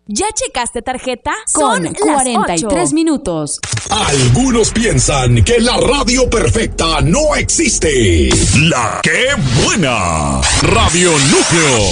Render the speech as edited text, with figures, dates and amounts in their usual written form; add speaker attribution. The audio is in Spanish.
Speaker 1: ¿Ya checaste tarjeta?
Speaker 2: Con
Speaker 1: Son
Speaker 2: 43
Speaker 1: las 8.
Speaker 2: minutos.
Speaker 3: Algunos piensan que la radio perfecta no existe. La que buena. Radio Núcleo.